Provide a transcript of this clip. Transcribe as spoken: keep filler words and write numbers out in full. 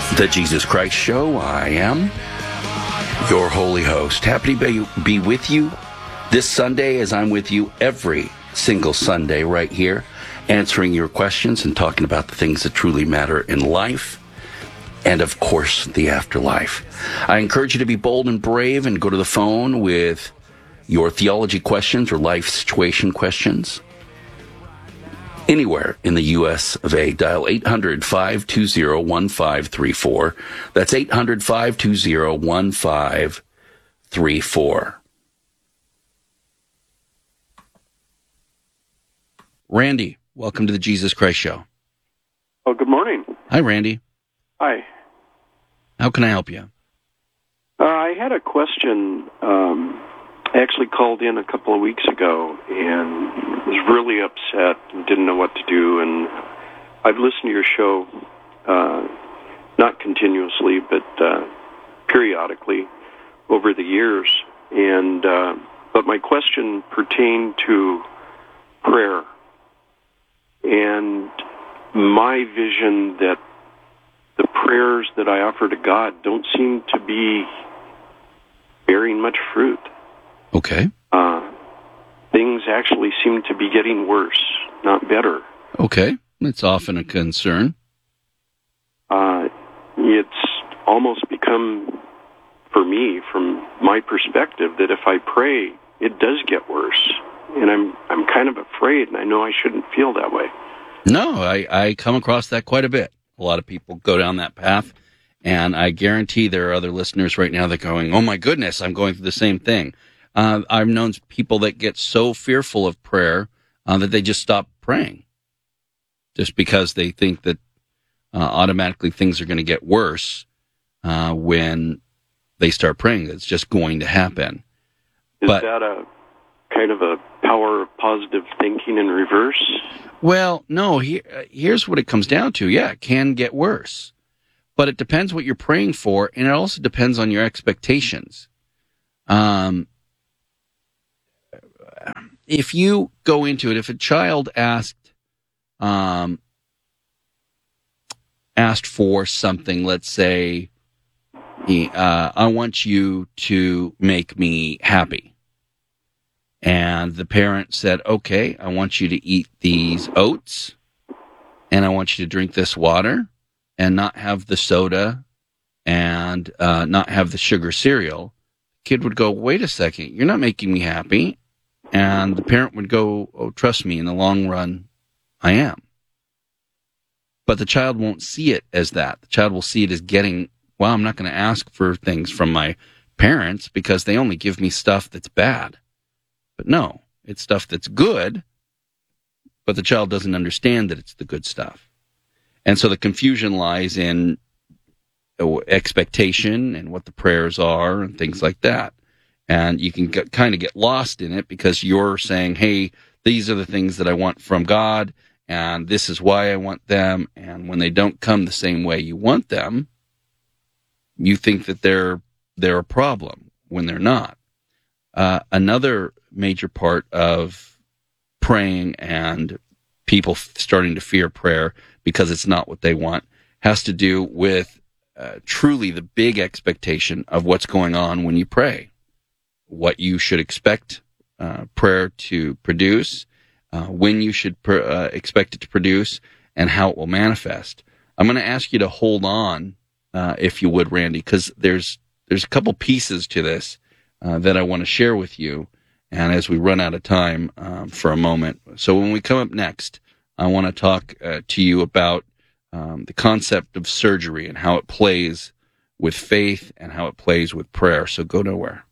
The Jesus Christ Show. I am your holy host. Happy to be, be with you this Sunday, as I'm with you every single Sunday right here, answering your questions and talking about the things that truly matter in life and, of course, the afterlife. I encourage you to be bold and brave and go to the phone with your theology questions or life situation questions. Anywhere in the U S of A, dial eight hundred, five two zero, one five three four. That's eight hundred, five two zero, one five three four. Randy, welcome to the Jesus Christ Show. Oh, good morning. Hi, Randy. Hi. How can I help you? Uh, I had a question. Um, I actually called in a couple of weeks ago and was really upset and didn't know what to do. And I've listened to your show, uh, not continuously, but uh, periodically over the years. And uh, but my question pertained to prayer and my vision that the prayers that I offer to God don't seem to be bearing much fruit. Okay. Uh, things actually seem to be getting worse, not better. Okay. It's often a concern. Uh, it's almost become, for me, from my perspective, that if I pray, it does get worse. And I'm I'm kind of afraid, and I know I shouldn't feel that way. No, I, I come across that quite a bit. A lot of people go down that path, and I guarantee there are other listeners right now that are going, oh my goodness, I'm going through the same thing. Uh, I've known people that get so fearful of prayer uh, that they just stop praying just because they think that uh, automatically things are going to get worse uh, when they start praying. It's just going to happen. Is but, that a kind of a power of positive thinking in reverse? Well, no, he, uh, here's what it comes down to. Yeah, it can get worse. But it depends what you're praying for, and it also depends on your expectations. Um, if you go into it, if a child asked, um, asked for something, let's say, he, uh, I want you to make me happy. And the parent said, okay, I want you to eat these oats, and I want you to drink this water, and not have the soda, and uh, not have the sugar cereal. Kid would go, wait a second, you're not making me happy. And the parent would go, oh, trust me, in the long run, I am. But the child won't see it as that. The child will see it as getting, well, I'm not going to ask for things from my parents because they only give me stuff that's bad. But no, it's stuff that's good, but the child doesn't understand that it's the good stuff. And so the confusion lies in expectation and what the prayers are and things like that. And you can get, kind of get lost in it because you're saying, hey, these are the things that I want from God, and this is why I want them. And when they don't come the same way you want them, you think that they're they're a problem when they're not. Uh, another major part of praying and people f- starting to fear prayer because it's not what they want has to do with uh, truly the big expectation of what's going on when you pray, what you should expect uh, prayer to produce, uh, when you should pr- uh, expect it to produce, and how it will manifest. I'm going to ask you to hold on, uh, if you would, Randy, because there's there's a couple pieces to this uh, that I want to share with you, and as we run out of time um, for a moment. So when we come up next, I want to talk uh, to you about um, the concept of surgery and how it plays with faith and how it plays with prayer. So go nowhere.